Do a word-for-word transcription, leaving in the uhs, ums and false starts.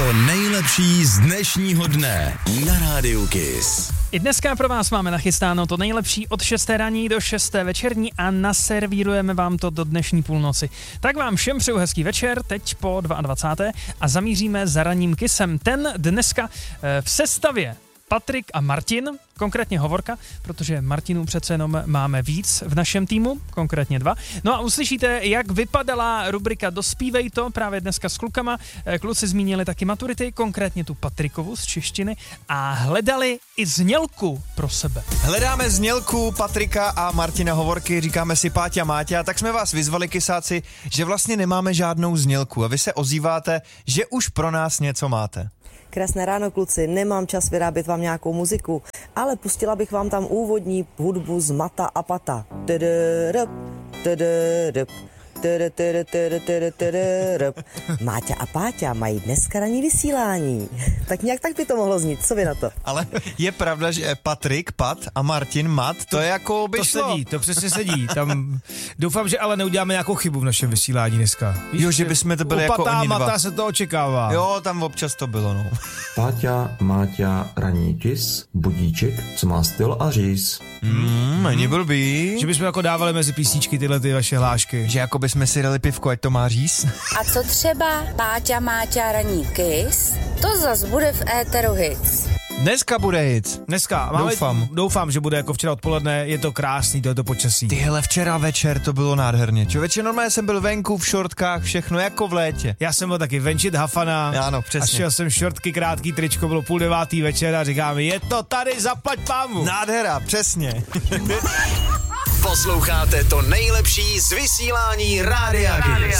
To nejlepší z dnešního dne na Rádiu Kiss. I dneska pro vás máme nachystáno to nejlepší od šesté raní do šesté večerní a naservírujeme vám to do dnešní půlnoci. Tak vám všem přeju hezký večer, teď po dvacáté druhé a zamíříme za ranním Kissem. Ten dneska v sestavě Patrik a Martin, konkrétně Hovorka, protože Martinů přece jenom máme víc v našem týmu, konkrétně dva. No a uslyšíte, jak vypadala rubrika Dospívej to právě dneska s klukama. Kluci zmínili taky maturity, konkrétně tu Patrikovu z češtiny a hledali i znělku pro sebe. Hledáme znělku Patrika a Martina Hovorky, říkáme si Páťa Máťa, tak jsme vás vyzvali, kysáci, že vlastně nemáme žádnou znělku a vy se ozýváte, že už pro nás něco máte. Krásné ráno, kluci, nemám čas vyrábět vám nějakou muziku, ale pustila bych vám tam úvodní hudbu z Mata a Pata. Máťa a Páťa mají dneska ranní vysílání. Tak nějak tak by to mohlo znít, co vy na to? Ale je pravda, že Patrik, Pat a Martin, Mat, to, to je jako by To šlo. sedí, to přesně sedí. Tam doufám, že ale neuděláme nějakou chybu v našem vysílání dneska. Víš, Jo, že bychom to byli jako oni dva. Mata se to očekává. Jo, tam občas to bylo, no. Páťa, Máťa, ranní Kiss, budíček, co má styl a říz. Mm, není blbý. Že bychom jako dávali mezi písničky tyhle ty vaše hlášky. Že jako bychom si dali pivko, ať to má říz. A co třeba Páťa Máťa ranní Kiss? To zas bude v éteru hits. Dneska bude hit. Dneska. Máme, Doufám. Doufám, že bude jako včera odpoledne. Je to krásný, to je to počasí. Ty hele, včera večer to bylo nádherně. Člověče, normálně jsem byl venku v šortkách, všechno jako v létě. Já jsem byl taky venčit hafana. Ano, přesně. A šel jsem šortky, krátký tričko, bylo půl devátý večer a říkáme, je to tady, zaplať pámu. Nádhera, přesně. Posloucháte to nejlepší z vysílání Rádia Kiss.